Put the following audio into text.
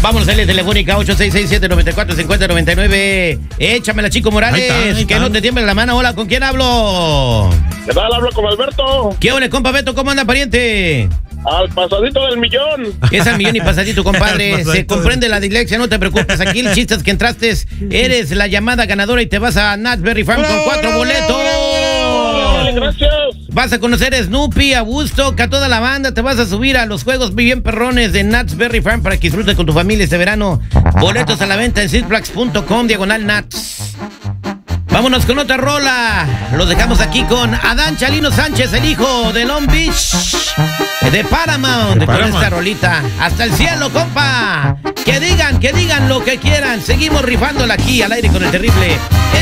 Vamos a la telefónica 8667-945099. Échamela, Chico Morales, Ahí está. que no te tiemble la mano. Hola, ¿con quién hablo? ¿Qué tal? Hablo con Alberto. ¿Qué ole, compa Beto? ¿Cómo anda, pariente? Al pasadito del millón. Es al millón y pasadito, compadre. Pasadito. Se comprende la dislexia, no te preocupes. Aquí el chiste es que entraste, eres la llamada ganadora y te vas a Knott's Berry Farm con 4 boletos. Dale, gracias. Vas a conocer a Snoopy, a Woodstock, a toda la banda. Te vas a subir a los juegos bien perrones de Knott's Berry Farm para que disfrutes con tu familia este verano. Boletos a la venta en sixflags.com/Knott's. Vámonos con otra rola. Los dejamos aquí con Adán Chalino Sánchez, el hijo de Long Beach, de Paramount, con esta rolita. Hasta el cielo, compa. Que digan lo que quieran. Seguimos rifándola aquí al aire con el terrible.